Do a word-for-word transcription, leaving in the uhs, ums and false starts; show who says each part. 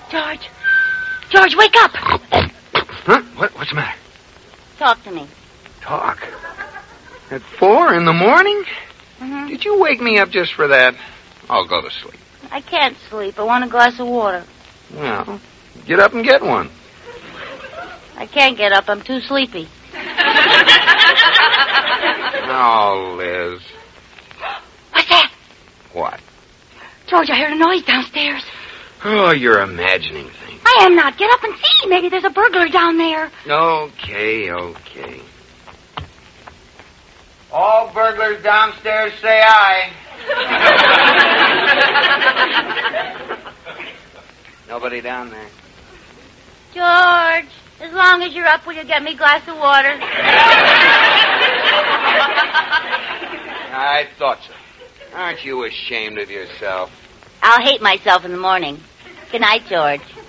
Speaker 1: George. George, wake up.
Speaker 2: Huh? What, what's the matter?
Speaker 1: Talk to me.
Speaker 2: Talk? At four in the morning?
Speaker 1: Mm-hmm.
Speaker 2: Did you wake me up just for that? I'll go to sleep.
Speaker 1: I can't sleep. I want a glass of water.
Speaker 2: Well, get up and get one.
Speaker 1: I can't get up. I'm too sleepy.
Speaker 2: Oh, Liz.
Speaker 1: What's that?
Speaker 2: What?
Speaker 1: George, I heard a noise downstairs.
Speaker 2: Oh, you're imagining things.
Speaker 1: I am not. Get up and see. Maybe there's a burglar down there.
Speaker 2: Okay, okay. All burglars downstairs say aye. Nobody down there.
Speaker 1: George, as long as you're up, will you get me a glass of water?
Speaker 2: I thought so. Aren't you ashamed of yourself?
Speaker 1: I'll hate myself in the morning. Good night, George.